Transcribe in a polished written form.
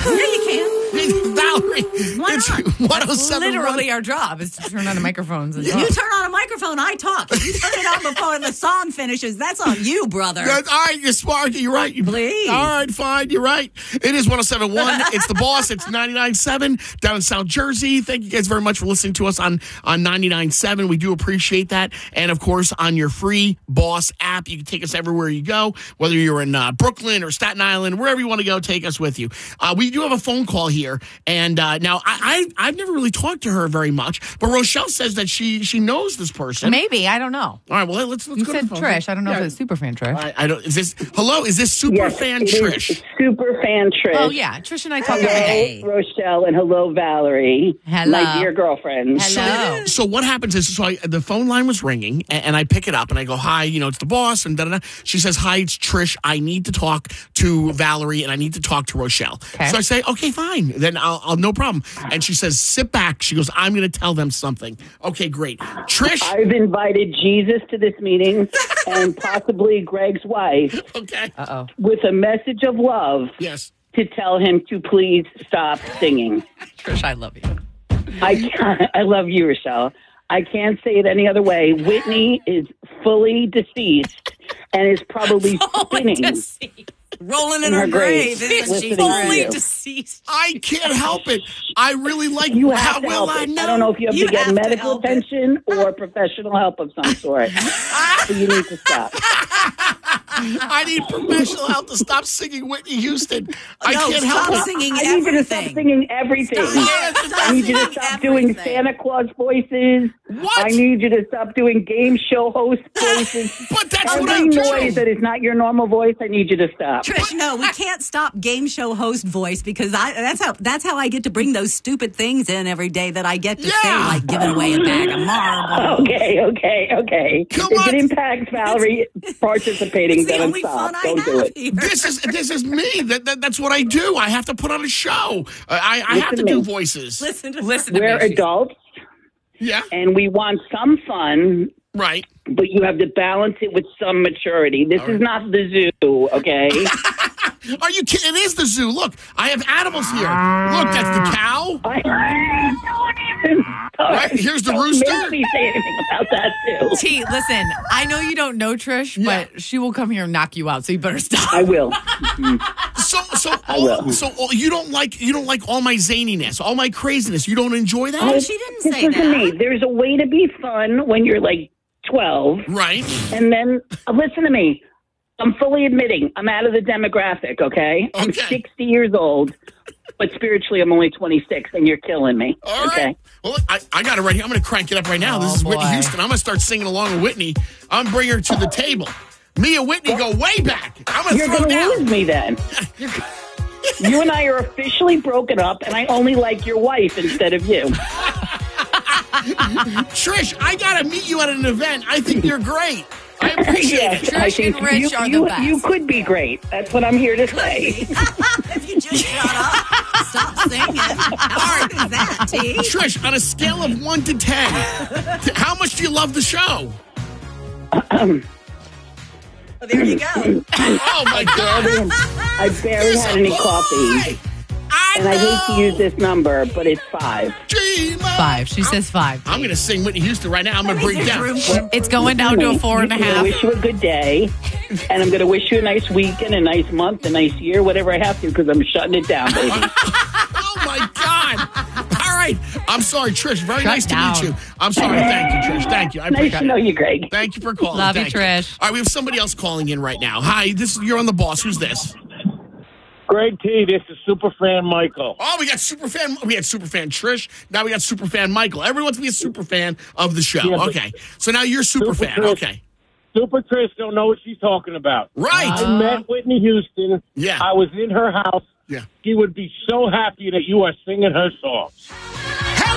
you can. Valerie, Why it's not? 107. That's literally our job is to turn on the microphones. And You turn on a microphone, I talk. If you turn it on before the song finishes, that's on you, brother. All right, you're smart. You're right. Please. All right, fine. You're right. It is 107.1. It's The Boss. It's 99.7 down in South Jersey. Thank you guys very much for listening to us on 99.7. We do appreciate that. And, of course, on your free Boss app, you can take us everywhere you go, whether you're in Brooklyn or Staten Island, wherever you want to go, take us with you. We do have a phone call here. And now, I've never really talked to her very much, but Rochelle says that she knows this person. maybe, I don't know. All right, well, let's You go to said the phone. Trish. I don't know if it's Superfan Trish. I don't. Is this hello? Is this super Yes, fan it is. Trish? It's super fan Trish. Oh, yeah. Trish and I talk every Hello, day. Rochelle, and hello, Valerie. Hello. My dear girlfriend. Hello. So what happens is, the phone line was ringing, and I pick it up, and I go, "Hi, it's the boss," and da-da-da. She says, "Hi, it's Trish. I need to talk to Valerie, and I need to talk to Rochelle." Okay. So I say, "Okay, fine. Then I'll no problem." And she says, "Sit back." She goes, "I'm going to tell them something." Okay, great. Trish. I've invited Jesus to this meeting and possibly Greg's wife Okay. Uh-oh. with a message of love Yes. to tell him to please stop singing. Trish, I love you. I love you, Rochelle. I can't say it any other way. Whitney is fully deceased and is probably spinning. Rolling in In her her grave. grave. Isn't she? Listening to Fully you. deceased. I can't help it. I really like. You How have to will help I it. know? I don't know if you have You to get have to medical help it. attention or professional help of some sort. So you need to stop. I need professional help to stop singing Whitney Houston. I No, can't stop help it. singing I need you to stop everything. singing everything. I need you to stop doing Santa Claus voices. What? I need you to stop doing game show host voices. But that's what I Every do. noise that is not your normal voice, I need you to stop. Trish, no, we can't stop game show host voice because that's how I get to bring those stupid things in every day that I get to say, Yeah. like giving away a bag of marbles. Okay. Come If on. it impacts Valerie participating, It's the then only stop. fun I Don't do have it. here. This is me. That's what I do. I have to put on a show. I have to Listen to do me. voices. Listen to We're adults, Yeah. and we want some fun, Right. but you have to balance it with some maturity. This is not the zoo, okay? Are you kidding? It is the zoo. Look, I have animals here. Look, that's the cow. Don't even. Right, here's the Don't rooster. Make me say anything about that too. T, listen, I know you don't know Trish, Yeah. but she will come here and knock you out, so you better stop. I will. So you don't like all my zaniness, all my craziness. You don't enjoy that, Oh, she didn't say Listen to me. that. There's a way to be fun when you're like 12, right? and then listen to me. I'm fully admitting I'm out of the demographic. Okay, I'm Okay. 60 years old, but spiritually I'm only 26, and you're killing me. All okay. right. Well, I got it right here. I'm going to crank it up right now. This Oh, is Whitney boy. Houston. I'm going to start singing along with Whitney. I'm bringing her to the table. Me and Whitney go way back. I'm going to You're throw going to down. lose me then. You and I are officially broken up, and I only like your wife instead of you. Trish, I got to meet you at an event. I think you're great. I appreciate Yes, it. I Trish think and Rich are the best. you could be great. That's what I'm here to say. If you just shut up, stop singing. How hard is that, T? Trish, on a scale of 1 to 10, how much do you love the show? Well, there you go. Oh, my God. I barely had any coffee. And I hate to use this number, but it's 5. 5. She says 5. I'm going to sing Whitney Houston right now. I'm going to break down. It's going down to a 4.5. I'm going to wish you a good day, and I'm going to wish you a nice weekend, a nice month, a nice year, whatever I have to, because I'm shutting it down, baby. Oh, my God. All right. I'm sorry, Trish. Very Shut nice down. to meet you. I'm sorry. Thank you, Trish. Thank you. I Nice appreciate to know it. you, Greg. Thank you for calling. Love you, Thank Trish. All right, we have somebody else calling in right now. Hi, you're on the boss. Who's this? Greg T, this is Superfan Michael. Oh, we had Superfan Trish. Now we got Superfan Michael. Everyone wants to be a superfan of the show. Yeah, but- Okay. So now you're Superfan. Trish. Okay. Super Trish don't know what she's talking about. Right. I met Whitney Houston. Yeah. I was in her house. Yeah. She would be so happy that you are singing her songs.